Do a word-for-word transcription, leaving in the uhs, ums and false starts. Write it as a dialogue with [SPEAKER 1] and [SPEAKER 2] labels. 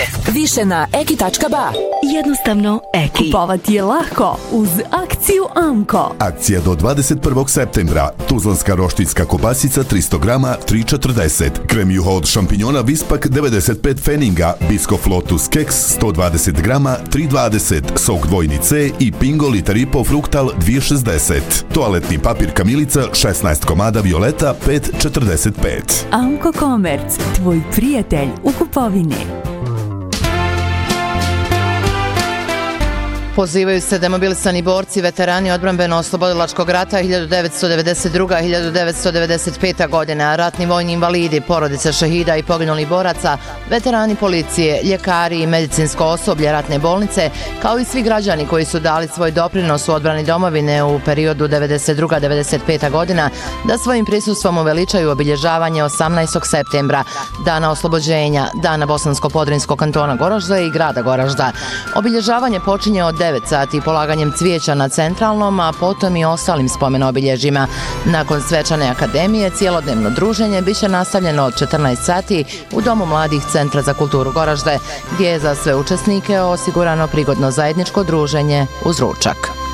[SPEAKER 1] Više na eki tačka ba.
[SPEAKER 2] Jednostavno Eki.
[SPEAKER 3] Kupovati je lako uz akciju Amko.
[SPEAKER 4] Akcija do dvadeset prvog septembra. Tuzlanska roštiljska kobasica tristo grama tri četrdeset. Krem juho od šampinjona Vispak devedeset pet feninga. Biskof Lotus keks sto dvadeset grama tri dvadeset. Sok dvojni C i Pingo litar i po fruktal dvije šezdeset. Toaletni papir Kamilica šesnaest komada violeta pet četrdeset pet.
[SPEAKER 3] Amko Komerc, tvoj prijatelj u kupovini.
[SPEAKER 5] Pozivaju se demobilisani borci, veterani odbrambeno-oslobodilačkog rata hiljadu devetsto devedeset druga do hiljadu devetsto devedeset peta godina, ratni vojni invalidi, porodice šehida i poginulih boraca, veterani policije, ljekari i medicinsko osoblje ratne bolnice, kao i svi građani koji su dali svoj doprinos u odbrani domovine u periodu devedeset druga do devedeset peta godina, da svojim prisustvom uveličaju obilježavanje osamnaestog septembra, dana oslobođenja, dana Bosansko-Podrinjskog kantona Goražda i grada Goražda. Obilježavanje počinje od devet sati polaganjem cvijeća na centralnom, a potom i ostalim spomenobilježjima. Nakon svečane akademije, cijelodnevno druženje biće nastavljeno od četrnaest sati u Domu mladih Centra za kulturu Goražde, gdje je za sve učesnike osigurano prigodno zajedničko druženje uz ručak.